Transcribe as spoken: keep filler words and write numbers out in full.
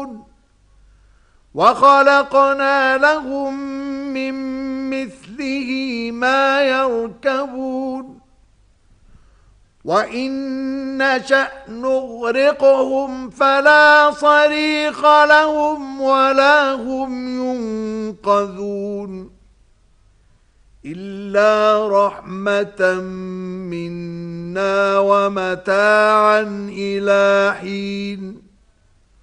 يعلمون وخلقنا لهم من مثله ما يركبون وإن نشأ نغرقهم فلا صريخ لهم ولا هم ينقذون إلا رحمة منا ومتاعا إلى حين